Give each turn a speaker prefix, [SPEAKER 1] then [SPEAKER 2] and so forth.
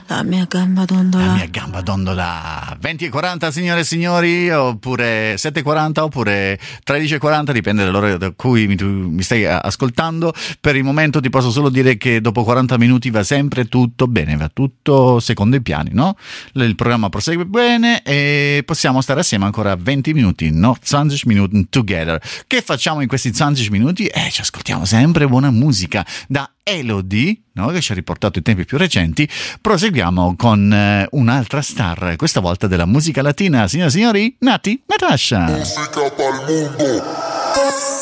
[SPEAKER 1] La mia gamba dondola.
[SPEAKER 2] La mia gamba dondola. 20:40 signore e signori, oppure 7:40, oppure 13:40, dipende dall'ora da cui mi stai ascoltando. Per il momento ti posso solo dire che dopo 40 minuti va sempre tutto bene, va tutto secondo i piani, no? Il programma prosegue bene e possiamo stare assieme ancora 20 minuti, no? 20 minuti together. Che facciamo in questi 20 minuti? Ci ascoltiamo sempre buona musica da Elodie, no? Che ci ha riportato i tempi più recenti. Proseguiamo con un'altra star, questa volta della musica latina, signore e signori, Nati Natasha.
[SPEAKER 3] Musica pa'l mundo.